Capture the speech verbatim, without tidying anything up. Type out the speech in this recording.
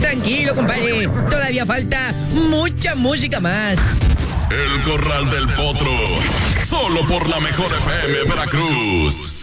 tranquilo, compadre. Todavía falta mucha música más. El Corral del Potro, solo por la mejor F M Veracruz.